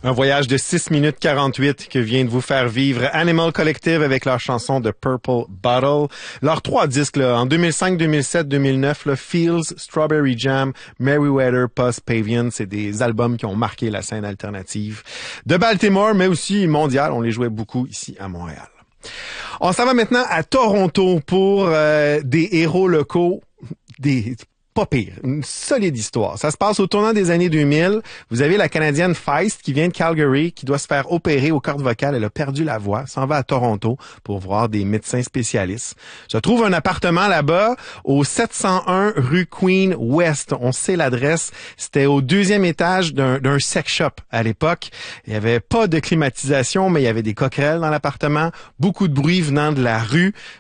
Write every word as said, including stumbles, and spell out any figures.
Un voyage de six minutes quarante-huit que vient de vous faire vivre Animal Collective avec leur chanson de Purple Bottle. Leurs trois disques, là, en deux mille cinq, deux mille sept, deux mille neuf, là, Fields, Strawberry Jam, Merriweather, Post Pavilion, c'est des albums qui ont marqué la scène alternative de Baltimore, mais aussi mondiale. On les jouait beaucoup ici à Montréal. On s'en va maintenant à Toronto pour euh, des héros locaux, des... pas pire, une solide histoire. Ça se passe au tournant des années deux mille. Vous avez la Canadienne Feist qui vient de Calgary, qui doit se faire opérer aux cordes vocales. Elle a perdu la voix, s'en va à Toronto pour voir des médecins spécialistes. Se trouve un appartement là-bas au sept cent un rue Queen West. On sait l'adresse. C'était au deuxième étage d'un, d'un sex shop à l'époque. Il y avait pas de climatisation, mais il y avait des coquerelles dans l'appartement. Beaucoup de bruit venant de la rue.